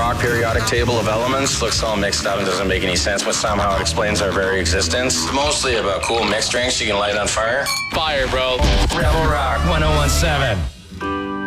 rock periodic table of elements. Looks all mixed up and doesn't make any sense, but somehow it explains our very existence. Mostly about cool mixed drinks you can light on fire. Fire, bro. Rebel Rock 1017.